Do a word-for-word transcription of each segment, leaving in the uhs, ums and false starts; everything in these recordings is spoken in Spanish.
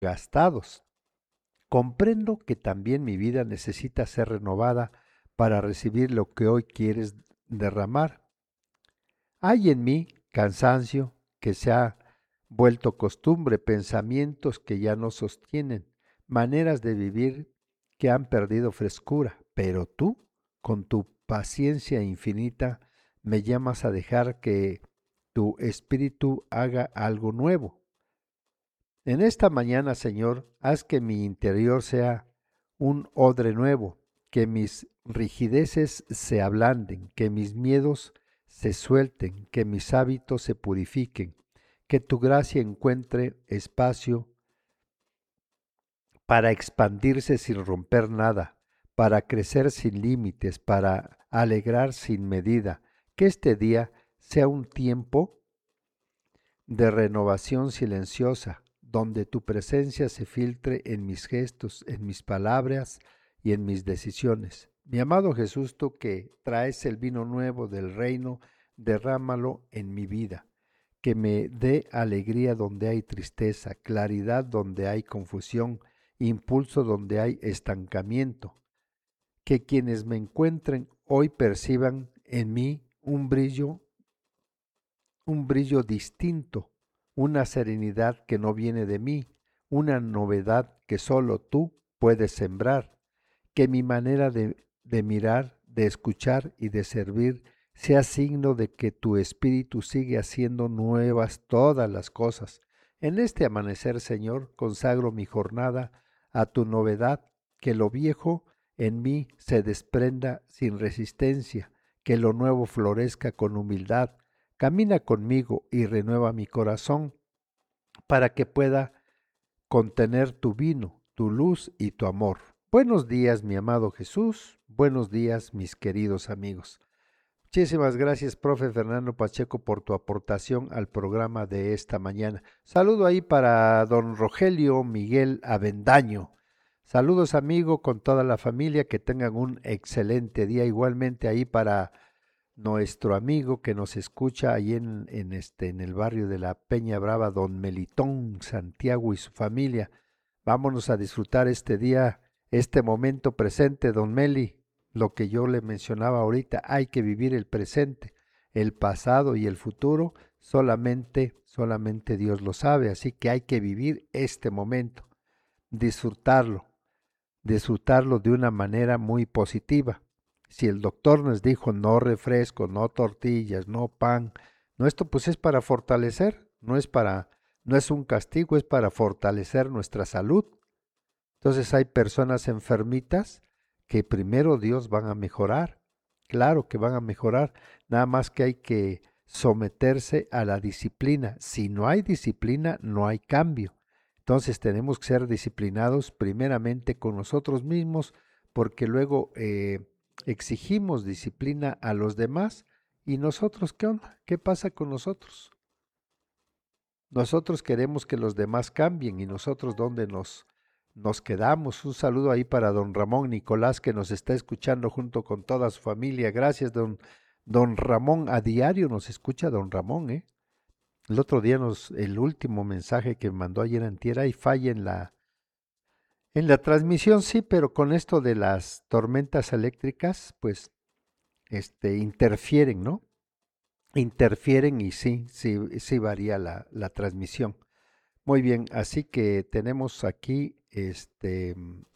gastados. Comprendo que también mi vida necesita ser renovada para recibir lo que hoy quieres derramar. Hay en mí cansancio que se ha vuelto costumbre, pensamientos que ya no sostienen, maneras de vivir que han perdido frescura, pero tú, con tu paciencia infinita, me llamas a dejar que tu espíritu haga algo nuevo. En esta mañana, Señor, haz que mi interior sea un odre nuevo, que mis rigideces se ablanden, que mis miedos se suelten, que mis hábitos se purifiquen, que tu gracia encuentre espacio para expandirse sin romper nada, para crecer sin límites, para alegrar sin medida, que este día sea un tiempo de renovación silenciosa, donde tu presencia se filtre en mis gestos, en mis palabras y en mis decisiones. Mi amado Jesús, tú que traes el vino nuevo del reino, derrámalo en mi vida, que me dé alegría donde hay tristeza, claridad donde hay confusión, impulso donde hay estancamiento, que quienes me encuentren hoy perciban en mí un brillo un brillo distinto, una serenidad que no viene de mí, una novedad que solo tú puedes sembrar, que mi manera de, de mirar, de escuchar y de servir sea signo de que tu espíritu sigue haciendo nuevas todas las cosas. En este amanecer, Señor, consagro mi jornada a tu novedad, que lo viejo en mí se desprenda sin resistencia, que lo nuevo florezca con humildad. Camina conmigo y renueva mi corazón para que pueda contener tu vino, tu luz y tu amor. Buenos días, mi amado Jesús. Buenos días, mis queridos amigos. Muchísimas gracias, profe Fernando Pacheco, por tu aportación al programa de esta mañana. Saludo ahí para don Rogelio Miguel Avendaño. Saludos, amigo, con toda la familia, que tengan un excelente día. Igualmente ahí para nuestro amigo que nos escucha ahí en, en, este, en el barrio de la Peña Brava, don Melitón Santiago y su familia. Vámonos a disfrutar este día, este momento presente, don Meli. Lo que yo le mencionaba ahorita, hay que vivir el presente, el pasado y el futuro, solamente, solamente Dios lo sabe, así que hay que vivir este momento, disfrutarlo, disfrutarlo de una manera muy positiva. Si el doctor nos dijo no refresco, no tortillas, no pan, no, esto pues es para fortalecer, no es para, no es un castigo, es para fortalecer nuestra salud. Entonces hay personas enfermitas que primero Dios van a mejorar, claro que van a mejorar, nada más que hay que someterse a la disciplina. Si no hay disciplina, no hay cambio. Entonces tenemos que ser disciplinados primeramente con nosotros mismos, porque luego eh, exigimos disciplina a los demás. ¿Y nosotros qué onda? ¿Qué pasa con nosotros? Nosotros queremos que los demás cambien y nosotros dónde nos, nos quedamos. Un saludo ahí para don Ramón Nicolás que nos está escuchando junto con toda su familia. Gracias, don, don Ramón. A diario nos escucha don Ramón, ¿eh? El otro día nos, el último mensaje que mandó ayer antier, hay falla en la, en la transmisión, sí, pero con esto de las tormentas eléctricas, pues, este, interfieren, ¿no? Interfieren y sí, sí, sí varía la, la transmisión. Muy bien, así que tenemos aquí, este,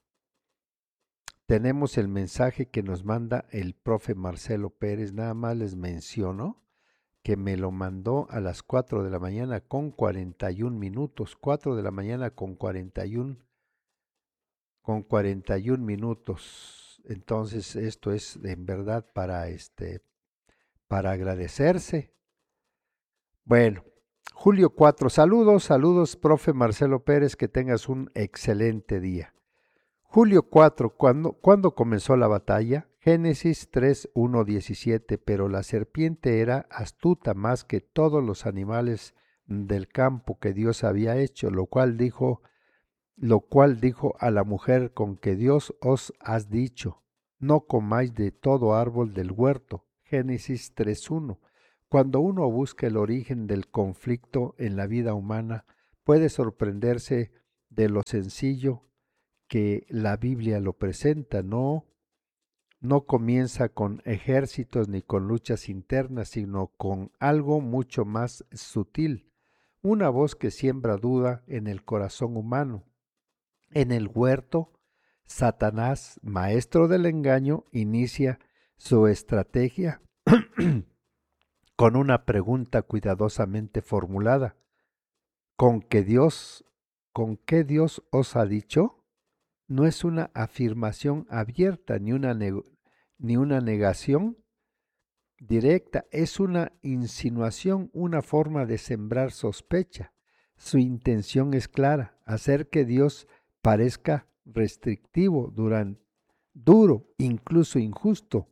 tenemos el mensaje que nos manda el profe Marcelo Pérez. Nada más les menciono que me lo mandó a las cuatro de la mañana con cuarenta y un minutos, cuatro de la mañana con cuarenta y uno, con cuarenta y un minutos. Entonces, esto es en verdad para este, para agradecerse. Bueno, Julio cuatro, saludos, saludos, profe Marcelo Pérez, que tengas un excelente día. Julio cuatro, ¿cuándo, ¿cuándo comenzó la batalla? Génesis tres, uno, diecisiete, pero la serpiente era astuta más que todos los animales del campo que Dios había hecho, lo cual dijo, lo cual dijo a la mujer: con que Dios os has dicho, no comáis de todo árbol del huerto. Génesis tres, uno. Cuando uno busca el origen del conflicto en la vida humana, puede sorprenderse de lo sencillo que la Biblia lo presenta. No, no comienza con ejércitos ni con luchas internas, sino con algo mucho más sutil, una voz que siembra duda en el corazón humano. En el huerto, Satanás, maestro del engaño, inicia su estrategia con una pregunta cuidadosamente formulada. ¿Con qué Dios, con qué Dios os ha dicho? No es una afirmación abierta ni una, nego- ni una negación directa, es una insinuación, una forma de sembrar sospecha. Su intención es clara, hacer que Dios parezca restrictivo, duran- duro, incluso injusto,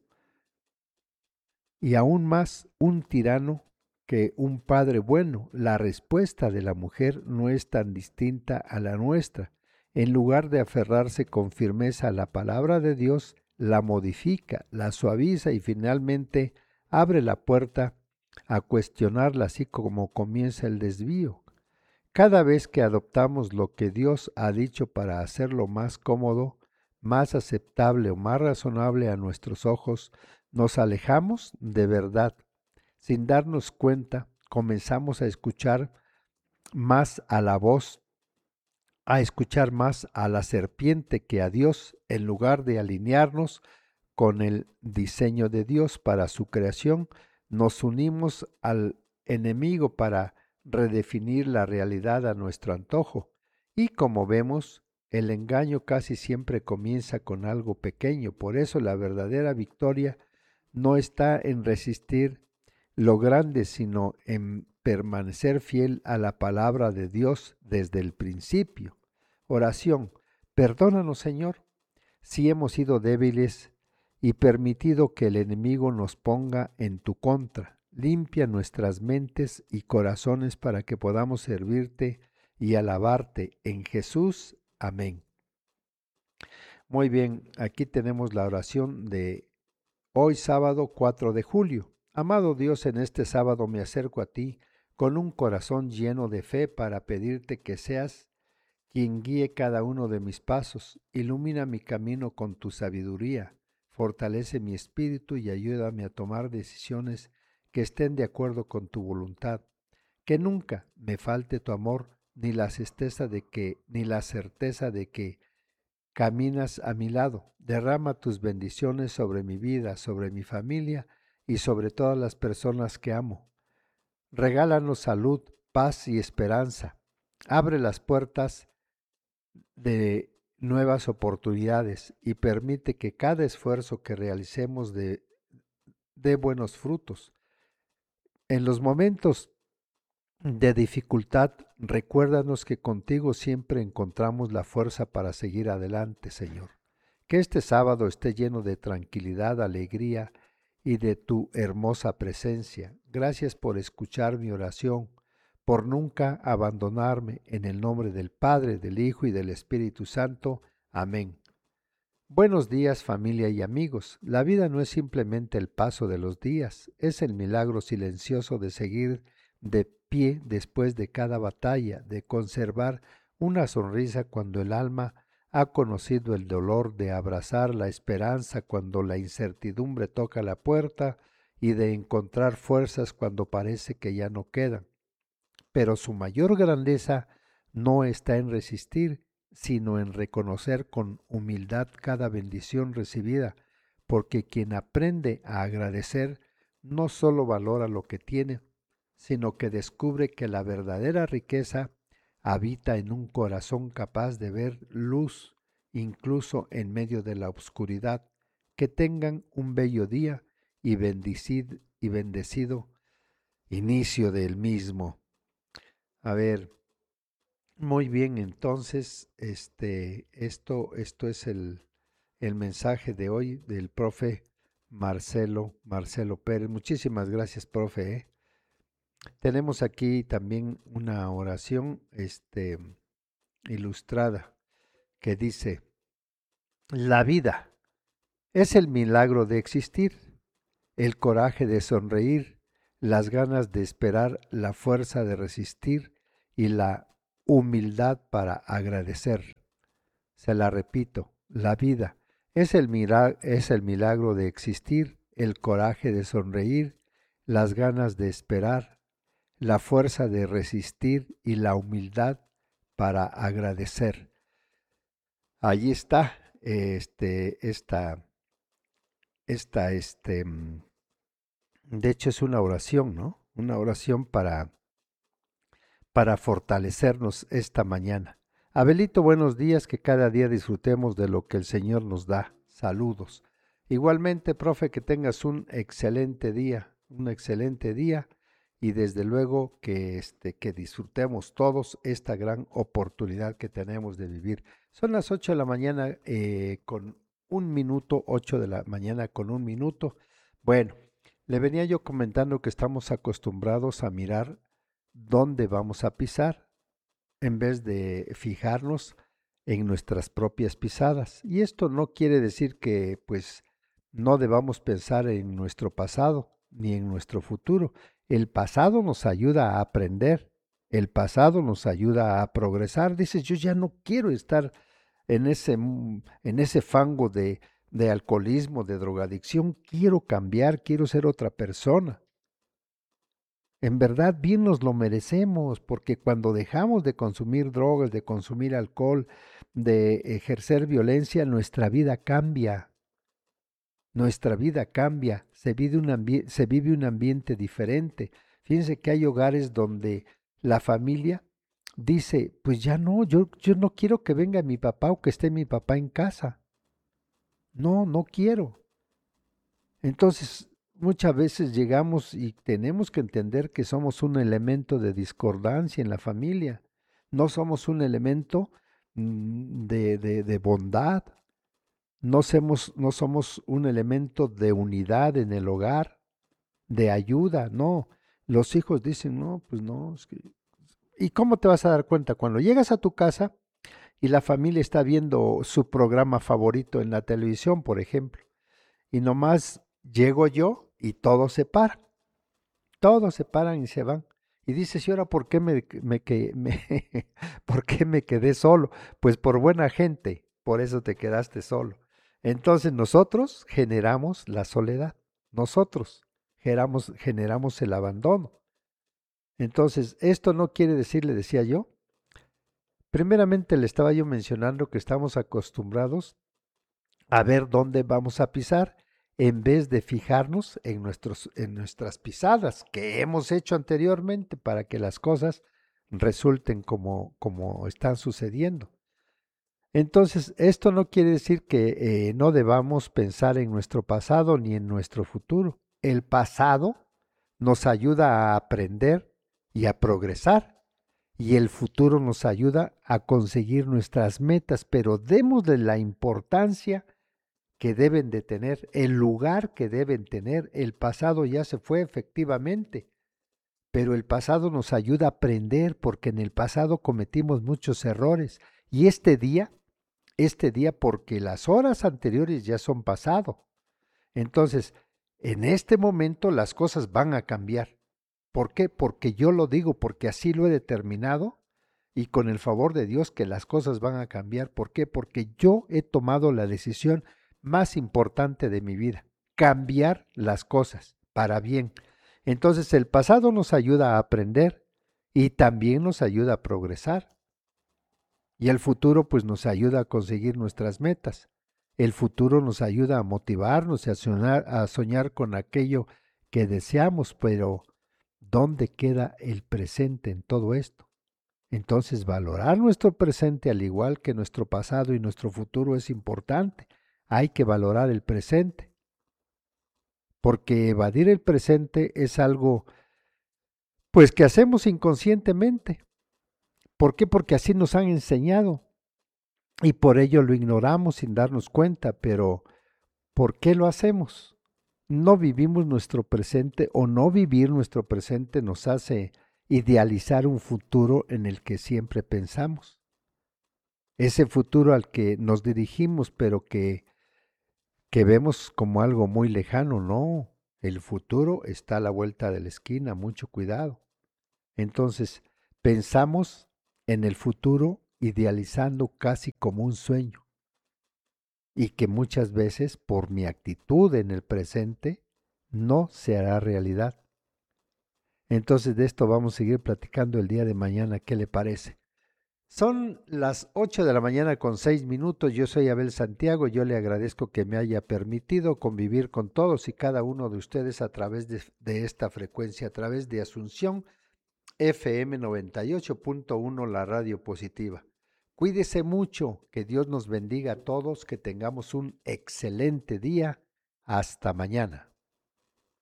y aún más un tirano que un padre bueno. La respuesta de la mujer no es tan distinta a la nuestra. En lugar de aferrarse con firmeza a la palabra de Dios, la modifica, la suaviza y finalmente abre la puerta a cuestionarla, así como comienza el desvío. Cada vez que adoptamos lo que Dios ha dicho para hacerlo más cómodo, más aceptable o más razonable a nuestros ojos, nos alejamos de verdad. Sin darnos cuenta, comenzamos a escuchar más a la voz, a escuchar más a la serpiente que a Dios, en lugar de alinearnos con el diseño de Dios para su creación. Nos unimos al enemigo para redefinir la realidad a nuestro antojo. Y como vemos, el engaño casi siempre comienza con algo pequeño. Por eso la verdadera victoria no está en resistir lo grande, sino en permanecer fiel a la palabra de Dios desde el principio. Oración. Perdónanos, Señor, si hemos sido débiles y permitido que el enemigo nos ponga en tu contra. Limpia nuestras mentes y corazones para que podamos servirte y alabarte en Jesús. Amén. Muy bien, aquí tenemos la oración de hoy sábado cuatro de julio. Amado Dios, en este sábado me acerco a ti con un corazón lleno de fe para pedirte que seas quien guíe cada uno de mis pasos. Ilumina mi camino con tu sabiduría, fortalece mi espíritu y ayúdame a tomar decisiones que estén de acuerdo con tu voluntad. Que nunca me falte tu amor, ni la certeza de que, ni la certeza de que caminas a mi lado. Derrama tus bendiciones sobre mi vida, sobre mi familia y sobre todas las personas que amo. Regálanos salud, paz y esperanza. Abre las puertas de nuevas oportunidades y permite que cada esfuerzo que realicemos dé de buenos frutos. En los momentos de dificultad, recuérdanos que contigo siempre encontramos la fuerza para seguir adelante, Señor. Que este sábado esté lleno de tranquilidad, alegría y de tu hermosa presencia. Gracias por escuchar mi oración, por nunca abandonarme. En el nombre del Padre, del Hijo y del Espíritu Santo. Amén. Buenos días, familia y amigos. La vida no es simplemente el paso de los días, es el milagro silencioso de seguir de pie después de cada batalla, de conservar una sonrisa cuando el alma ha conocido el dolor, de abrazar la esperanza cuando la incertidumbre toca la puerta y de encontrar fuerzas cuando parece que ya no quedan. Pero su mayor grandeza no está en resistir, sino en reconocer con humildad cada bendición recibida, porque quien aprende a agradecer no solo valora lo que tiene, sino que descubre que la verdadera riqueza habita en un corazón capaz de ver luz incluso en medio de la oscuridad. Que tengan un bello día y bendecid y bendecido inicio del mismo. A ver, muy bien, entonces, este, esto, esto es el, el mensaje de hoy del profe Marcelo, Marcelo Pérez. Muchísimas gracias, profe. ¿eh? Tenemos aquí también una oración, este, ilustrada que dice: la vida es el milagro de existir, el coraje de sonreír, las ganas de esperar, la fuerza de resistir y la humildad para agradecer. Se la repito, la vida es el, mira- es el milagro de existir, el coraje de sonreír, las ganas de esperar, la fuerza de resistir y la humildad para agradecer. Allí está, este, esta, esta, este, mm, de hecho es una oración, ¿no? Una oración para, para fortalecernos esta mañana. Abelito, buenos días, que cada día disfrutemos de lo que el Señor nos da. Saludos. Igualmente, profe, que tengas un excelente día, un excelente día y desde luego que, este, que disfrutemos todos esta gran oportunidad que tenemos de vivir. Son las ocho de la mañana eh, con un minuto, ocho de la mañana con un minuto. Bueno, le venía yo comentando que estamos acostumbrados a mirar dónde vamos a pisar en vez de fijarnos en nuestras propias pisadas. Y esto no quiere decir que pues no debamos pensar en nuestro pasado ni en nuestro futuro. El pasado nos ayuda a aprender, el pasado nos ayuda a progresar. Dices, yo ya no quiero estar en ese, en ese fango de, de alcoholismo, de drogadicción, quiero cambiar, quiero ser otra persona. En verdad bien nos lo merecemos, porque cuando dejamos de consumir drogas, de consumir alcohol, de ejercer violencia, nuestra vida cambia. Nuestra vida cambia, se vive un, ambi- se vive un ambiente diferente. Fíjense que hay hogares donde la familia dice, pues ya no, yo, yo no quiero que venga mi papá o que esté mi papá en casa. No, no quiero. Entonces, muchas veces llegamos y tenemos que entender que somos un elemento de discordancia en la familia. No somos un elemento mm, de, de- de bondad. No somos, no somos un elemento de unidad en el hogar, de ayuda. No. Los hijos dicen, no, pues no. Es que... ¿Y cómo te vas a dar cuenta? Cuando llegas a tu casa y la familia está viendo su programa favorito en la televisión, por ejemplo, y nomás llego yo y todos se paran, todos se paran y se van. Y dices, ¿y ahora por qué me, me, que- me- por qué me quedé solo? Pues por buena gente, por eso te quedaste solo. Entonces nosotros generamos la soledad, nosotros generamos, generamos el abandono. Entonces, esto no quiere decir, le decía yo, primeramente le estaba yo mencionando que estamos acostumbrados a ver dónde vamos a pisar en vez de fijarnos en, nuestros, en nuestras pisadas que hemos hecho anteriormente para que las cosas resulten como, como están sucediendo. Entonces, esto no quiere decir que eh, no debamos pensar en nuestro pasado ni en nuestro futuro. El pasado nos ayuda a aprender y a progresar y el futuro nos ayuda a conseguir nuestras metas, pero démosle la importancia que deben de tener, el lugar que deben tener. El pasado ya se fue efectivamente, pero el pasado nos ayuda a aprender porque en el pasado cometimos muchos errores y este día, este día porque las horas anteriores ya son pasado. Entonces, en este momento las cosas van a cambiar. ¿Por qué? Porque yo lo digo, porque así lo he determinado y con el favor de Dios que las cosas van a cambiar. ¿Por qué? Porque yo he tomado la decisión más importante de mi vida, cambiar las cosas para bien. Entonces el pasado nos ayuda a aprender y también nos ayuda a progresar. Y el futuro pues nos ayuda a conseguir nuestras metas. El futuro nos ayuda a motivarnos y a soñar, a soñar con aquello que deseamos, pero ¿dónde queda el presente en todo esto? Entonces, valorar nuestro presente al igual que nuestro pasado y nuestro futuro es importante. Hay que valorar el presente, porque evadir el presente es algo, pues, que hacemos inconscientemente. ¿Por qué? Porque así nos han enseñado y por ello lo ignoramos sin darnos cuenta, pero ¿por qué lo hacemos? No vivimos nuestro presente o no vivir nuestro presente nos hace idealizar un futuro en el que siempre pensamos. Ese futuro al que nos dirigimos, pero que, que vemos como algo muy lejano, no. El futuro está a la vuelta de la esquina, mucho cuidado. Entonces, pensamos en el futuro idealizando casi como un sueño y que muchas veces por mi actitud en el presente no se hará realidad. Entonces de esto vamos a seguir platicando el día de mañana, ¿qué le parece? Son las ocho de la mañana con seis minutos. Yo soy Abel Santiago. Yo le agradezco que me haya permitido convivir con todos y cada uno de ustedes a través de, de esta frecuencia, a través de Asunción F M noventa y ocho punto uno, la radio positiva. Cuídese mucho, que Dios nos bendiga a todos, que tengamos un excelente día. Hasta mañana.